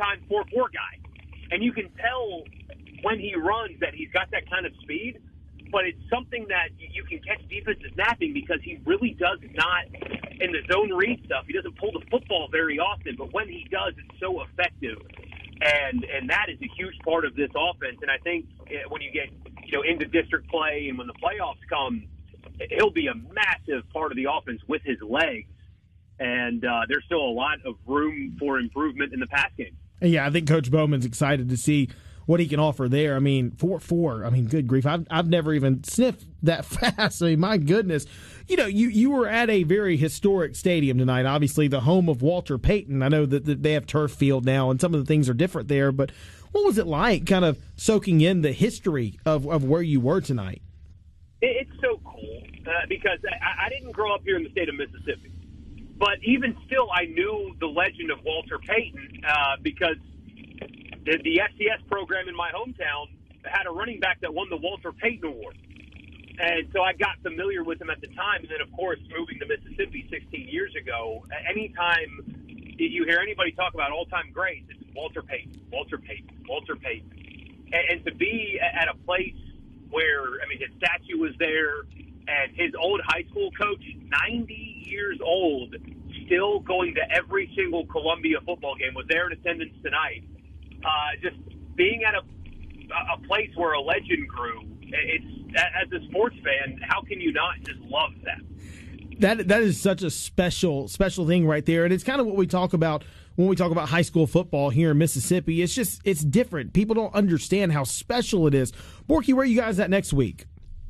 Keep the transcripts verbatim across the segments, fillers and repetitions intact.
big-time four four guy. And you can tell when he runs that he's got that kind of speed, but it's something that you can catch defenses napping because he really does not, in the zone read stuff, he doesn't pull the football very often, but when he does, it's so effective. And and that is a huge part of this offense. And I think when you get you know into district play and when the playoffs come, he'll be a massive part of the offense with his legs. And uh, there's still a lot of room for improvement in the pass game. Yeah, I think Coach Bowman's excited to see what he can offer there. I mean, four four, I mean, good grief. I've, I've never even sniffed that fast. I mean, my goodness. You know, you, you were at a very historic stadium tonight, obviously the home of Walter Payton. I know that, that they have turf field now, and some of the things are different there, but what was it like kind of soaking in the history of, of where you were tonight? It's so cool uh, because I, I didn't grow up here in the state of Mississippi. But even still, I knew the legend of Walter Payton uh, because the, the F C S program in my hometown had a running back that won the Walter Payton Award. And so I got familiar with him at the time. And then, of course, moving to Mississippi sixteen years ago, anytime you hear anybody talk about all-time greats, it's Walter Payton, Walter Payton, Walter Payton. And, and to be at a place where, I mean, his statue was there, and his old high school coach, ninety years old, still going to every single Columbia football game, was there in attendance tonight. Uh, just being at a a place where a legend grew, it's as a sports fan, how can you not just love that? That that is such a special special thing right there, and it's kind of what we talk about when we talk about high school football here in Mississippi. It's just it's different. People don't understand how special it is. Borky, where are you guys at next week?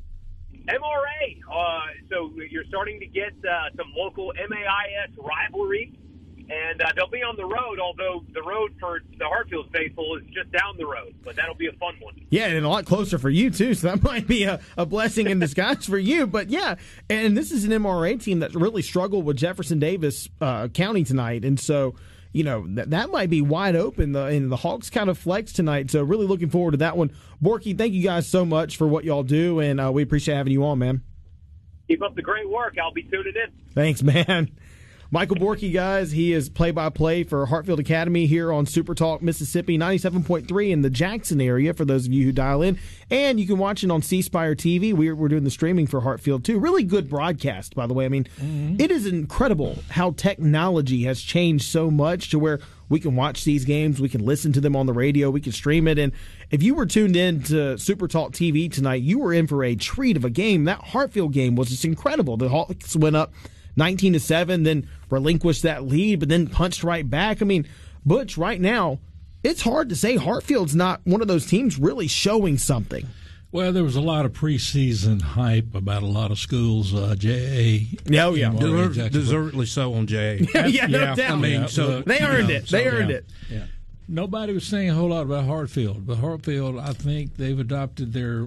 M R A. Uh, so you're starting to get uh, some local M A I S rivalry, and uh, they'll be on the road, although the road for the Hartfield faithful is just down the road. But that'll be a fun one. Yeah, and a lot closer for you, too, so that might be a, a blessing in disguise for you. But, yeah, and this is an M R A team that really struggled with Jefferson Davis uh, County tonight, and so – you know, that that might be wide open. The, and the Hawks kind of flex tonight, so really looking forward to that one. Borky, thank you guys so much for what y'all do, and uh, we appreciate having you on, man. Keep up the great work. I'll be tuning in. Thanks, man. Michael Borky, guys, he is play-by-play for Hartfield Academy here on Super Talk Mississippi, ninety-seven point three in the Jackson area for those of you who dial in. And you can watch it on C Spire T V. We're, we're doing the streaming for Hartfield, too. Really good broadcast, by the way. I mean, mm-hmm. It is incredible how technology has changed so much to where we can watch these games, we can listen to them on the radio, we can stream it. And if you were tuned in to Super Talk T V tonight, you were in for a treat of a game. That Hartfield game was just incredible. The Hawks went up nineteen to seven, then relinquished that lead, but then punched right back. I mean, Butch, right now, it's hard to say Hartfield's not one of those teams really showing something. Well, there was a lot of preseason hype about a lot of schools. Uh, J A. Oh, yeah. Deservedly, deservedly so on J A. yeah, yeah, no yeah, doubt. I mean, yeah. so, they earned you know, it. They so, earned yeah, it. Yeah. Nobody was saying a whole lot about Hartfield, but Hartfield, I think they've adopted their,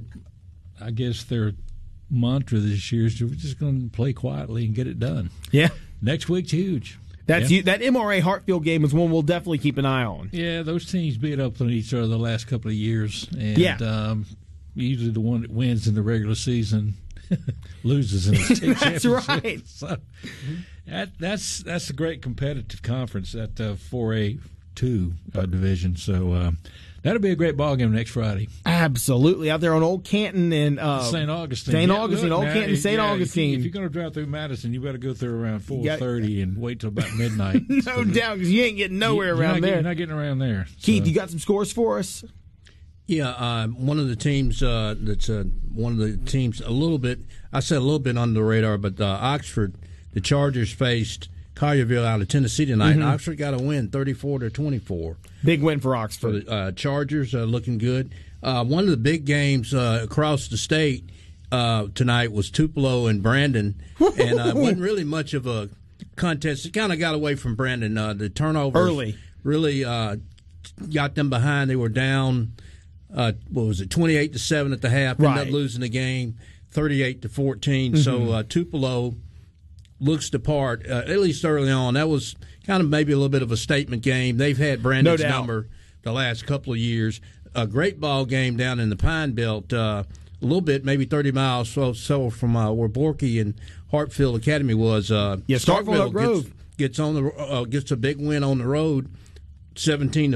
I guess, their mantra this year is we're just going to play quietly and get it done. Yeah. Next week's huge. That's yeah. you, that M R A Hartfield game is one we'll definitely keep an eye on. Yeah, those teams beat up on each other the last couple of years. And, yeah. Um, usually the one that wins in the regular season loses in the state That's championship. right. So that, that's that's a great competitive conference, that uh, four A two uh, division. So uh, that'll be a great ball game next Friday. Absolutely. Out there on Old Canton and uh, Saint Augustine. Saint Yeah, Augustine, look, Old now, Canton, Saint yeah, Augustine. If, you, if you're going to drive through Madison, you better go through around four thirty and wait till about midnight. no so doubt, because you ain't getting nowhere you, around not there. Getting, you're not getting around there. Keith, so. you got some scores for us? Yeah, uh, one of the teams uh, that's uh, one of the teams a little bit, I said a little bit under the radar, but uh, Oxford, the Chargers faced Collierville out of Tennessee tonight. Mm-hmm. Oxford got a win, thirty-four to twenty-four. Big win for Oxford. So the uh, Chargers are looking good. Uh, one of the big games uh, across the state uh, tonight was Tupelo and Brandon, and uh, wasn't really much of a contest. It kind of got away from Brandon. Uh, the turnovers early really uh, got them behind. They were down. Uh, what was it, twenty-eight to seven at the half? Right. Ended up losing the game, thirty-eight to fourteen. Mm-hmm. So uh, Tupelo looks the part, uh, at least early on. That was kind of maybe a little bit of a statement game. They've had Brandon's no number the last couple of years. A great ball game down in the Pine Belt, uh, a little bit, maybe thirty miles so, so from uh, where Borky and Hartfield Academy was. Uh, yeah, Starkville gets, gets on the uh, gets a big win on the road, seventeen to